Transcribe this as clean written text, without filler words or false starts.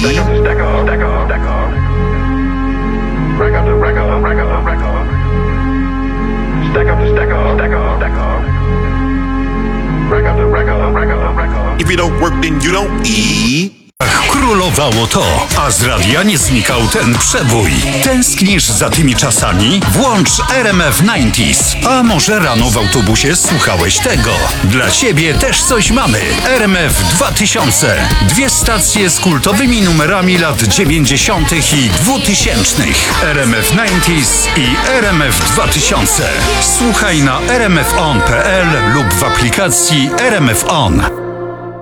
If you don't work, then you don't eat. Królowało to, a z radia nie znikał ten przebój. Tęsknisz za tymi czasami? Włącz RMF 90s. A może rano w autobusie słuchałeś tego? Dla ciebie też coś mamy. RMF 2000. 2 stacje z kultowymi numerami lat 90. i 2000. RMF 90s i RMF 2000. Słuchaj na rmfon.pl lub w aplikacji RMF On.